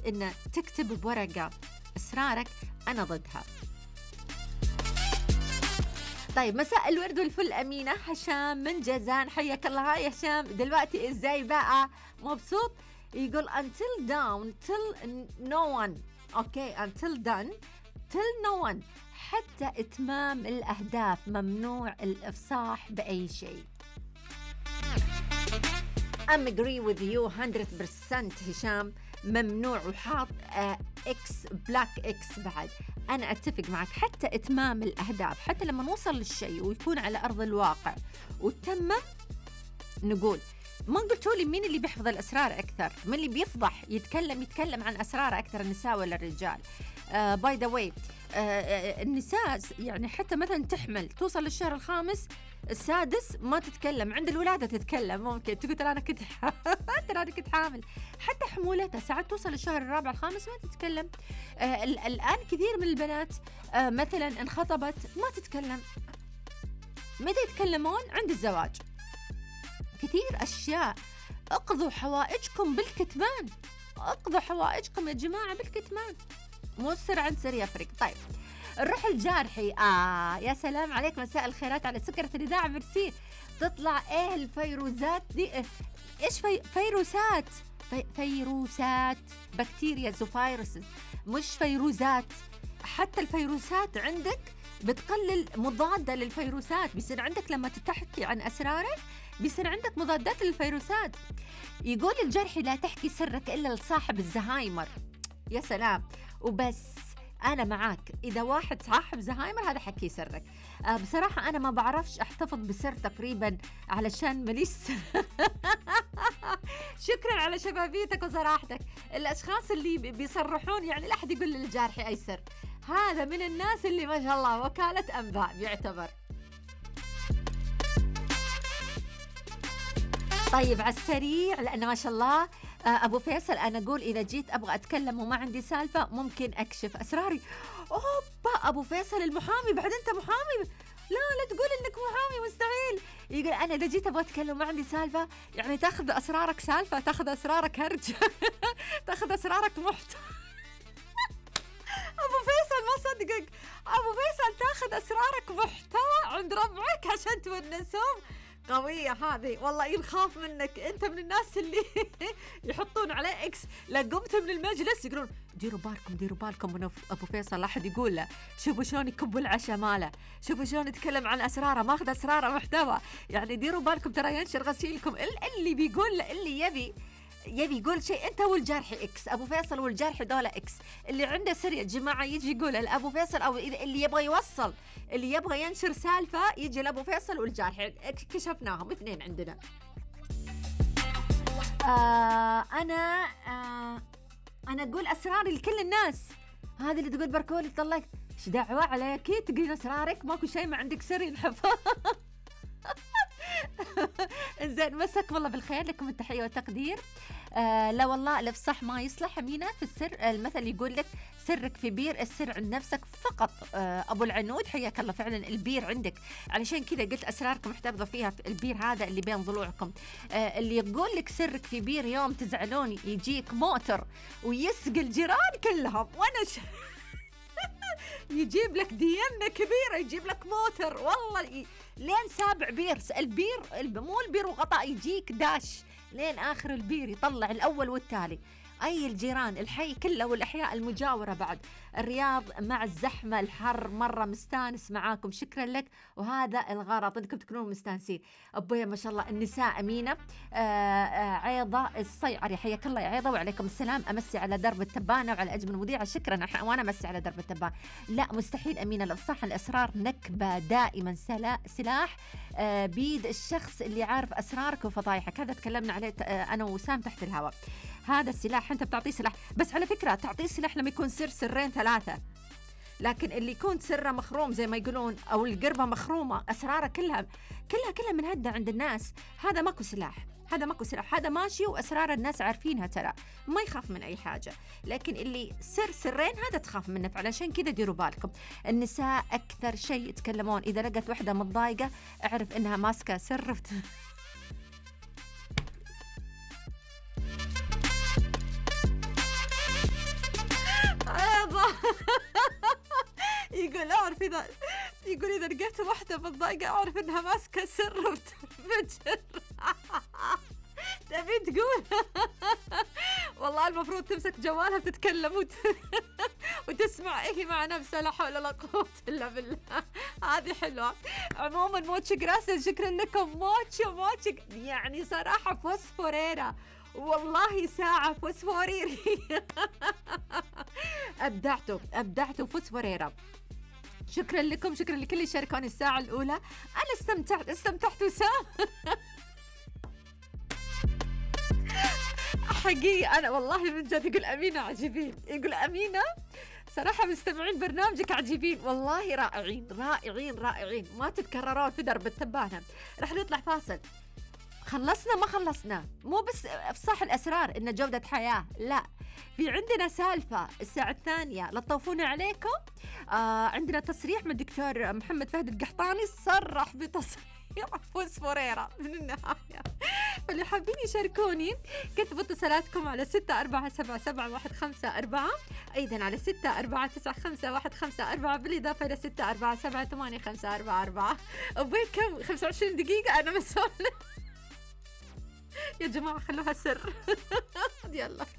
إن تكتب بورقة أسرارك أنا ضدها. طيب مساء الورد والفل أمينة. هشام من جازان حياك الله. هاي هشام، دلوقتي إزاي بقى؟ مبسوط؟ يقول until down till no one. أوكي until done till no one. حتى إتمام الأهداف ممنوع الإفصاح بأي شيء. I'm agree with you 100% هشام، ممنوع. وحاط إكس بلاك إكس بعد. أنا أتفق معك، حتى إتمام الأهداف، حتى لما نوصل للشيء ويكون على أرض الواقع وتمم نقول. ما قلتوا لي مين اللي بيحفظ الأسرار أكثر؟ من اللي بيفضح يتكلم عن أسرار أكثر، النساء ولا الرجال؟ باي ذا واي النساء يعني حتى مثلا تحمل توصل للشهر الخامس السادس ما تتكلم، عند الولادة تتكلم، ممكن تقول ترى أنا كنت حامل. حتى حمولتها ساعات توصل للشهر الرابع الخامس ما تتكلم. الآن كثير من البنات مثلا انخطبت ما تتكلم. متى يتكلمون؟ عند الزواج. كثير أشياء. اقضوا حوائجكم بالكتمان، اقضوا حوائجكم يا جماعة بالكتمان، مو السر عن سر يفرق. طيب الروح الجارحي. يا سلام عليك، مساء الخيرات على سكرة الإذاعة. ميرسي. تطلع ايه الفيروسات دي؟ ايش فيروسات؟ فيروسات بكتيريا زوفايروسز، مش فيروزات. حتى الفيروسات عندك بتقلل مضادة للفيروسات. بيصير عندك لما تحكي عن أسرارك بيصير عندك مضادات للفيروسات. يقول الجرحي لا تحكي سرك إلا لصاحب الزهايمر. يا سلام. وبس أنا معاك، إذا واحد صاحب زهايمر هذا حكي سرك. بصراحة أنا ما بعرفش أحتفظ بسر تقريبا علشان ماليش شكرا على شفافيتك وصراحتك. الأشخاص اللي بيصرحون يعني لا أحد يقول للجارحي أي سر، هذا من الناس اللي ما شاء الله وكالة أنباء بيعتبر. طيب على السريع، لأن ما شاء الله أبو فيصل، أنا أقول إذا جيت أبغى أتكلم وما عندي سالفة ممكن أكشف أسراري. أوبا أبو فيصل المحامي، بعد أنت محامي؟ لا تقول إنك محامي، مستحيل. يقول أنا إذا جيت أبغى أتكلم وما عندي سالفة، يعني تأخذ أسرارك سالفة، تأخذ أسرارك هرج تأخذ أسرارك محتوى. أبو فيصل ما صدقك، أبو فيصل تأخذ أسرارك محتوى عند ربعك عشان تونسهم. قوية هذه والله، ينخاف منك. أنت من الناس اللي يحطون عليه إكس. لا قمت من المجلس يقولون ديروا بالكم من أبو فيصل، لا أحد يقول له شوفوا شلون يكبوا العشاء ماله، شوفوا شلون يتكلم عن أسراره، ماخذ أسراره محتوى. يعني ديروا بالكم ترى ينشر غسيلكم. اللي بيقول له، اللي يبي يقول شيء، أنت والجارحي إكس. أبو فيصل والجارحي دولة إكس. اللي عنده سر يا جماعة يجي يقول لأبو فيصل، أو اللي يبغى يوصل، اللي يبغى ينشر سالفة يجي لأبو فيصل والجارحي. كشفناهم اثنين عندنا. أنا أقول أسراري لكل الناس. هذه اللي تقول بركولي طلعت إيش دعوة عليك تقولين أسرارك؟ ماكو شيء ما عندك سر ينحفظ. إنزين، مساكم الله بالخير، لكم التحية والتقدير. لا والله الإفصاح ما يصلح أمينة في السر. المثل يقول لك سرك في بير، السر عند نفسك فقط. أبو العنود حياك الله، فعلا البير عندك، علشان كذا قلت أسراركم محتفظة فيها في البير هذا اللي بين ضلوعكم. اللي يقول لك سرك في بير يوم تزعلون يجيك موتر ويسقي الجيران كلهم. وأنا يجيب لك ديانة كبيرة، يجيب لك موتر والله لين سابع بير. البير مو البير وغطاء، يجيك داش لين آخر البير، يطلع الأول والتالي. أي الجيران الحي كله والأحياء المجاورة بعد. الرياض مع الزحمة الحر مرة مستانس معاكم، شكرا لك. وهذا الغرض أنكم تكونون مستانسين. أبويا ما شاء الله النساء أمينة. عيضة الصيعري حياك الله يا عيضة، وعليكم السلام. أمسي على درب التبانة وعلى أجمل مذيعة، شكرا. وأنا أمسي على درب التبانة. لا مستحيل أمينة، الإفصاح الأسرار نكبة دائما، سلاح بيد الشخص اللي عارف أسرارك وفضايحك. هذا تكلمنا عليه أنا وسام تحت الهواء. هذا السلاح أنت بتعطيه سلاح، بس على فكرة تعطيه سلاح لما يكون سر سرين ثلاثة. لكن اللي يكون سره مخروم زي ما يقولون، أو القربة مخرومة أسراره كلها من هدى عند الناس، هذا ماكو سلاح. هذا ماشي وأسرار الناس عارفينها، ترى ما يخاف من أي حاجة. لكن اللي سرين هذا تخاف منه. فعلشان كده ديروا بالكم. النساء أكثر شيء يتكلمون، إذا لقت واحدة متضايقة اعرف إنها ماسكة سر. يقول أعرف إذا، يقول إذا لقيت واحدة متضايقة أعرف إنها ماسكة سر وتنفجر. تبي تقول والله المفروض تمسك جوالها بتتكلم وتسمع إيه مع نفسها. لا حول ولا قوة إلا بالله. هذه حلوة. عموما موتشي جراسيا، شكرا لكم موتشي يعني صراحة فوسفوريرا والله ساعة فوسفوريري. أبدعتوا فوسفوريرا. شكرا لكم، شكرا لكل اللي شاركوني الساعة الأولى. أنا استمتعت وسام. حقيقي أنا والله من جد. يقول أمينة عجيبين، يقول أمينة صراحة مستمعين برنامجك عجيبين والله، رائعين رائعين رائعين، ما تتكررون في درب التبانة. رح نطلع فاصل. خلصنا ما خلصنا، مو بس افصاح الأسرار إن جودة حياة، لا، في عندنا سالفة الساعة الثانية لطفونا عليكم. عندنا تصريح من الدكتور محمد فهد القحطاني، صرح بتصريح فوسفوريرا من النهاية. فاللي حابين يشاركوني كتبوا اتصالاتكم على 64777154، أيضا على 64951554، بالإضافة إلى 64778544. وبكم 25 دقيقة أنا مسؤولة. يا جماعة خلوها سر. يلا.